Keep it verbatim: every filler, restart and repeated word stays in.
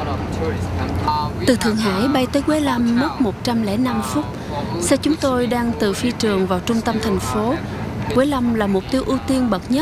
Từ Thượng Hải bay tới Quế Lâm mất một trăm lẻ năm phút. Xe chúng tôi đang từ phi trường vào trung tâm thành phố. Quế Lâm là mục tiêu ưu tiên bậc nhất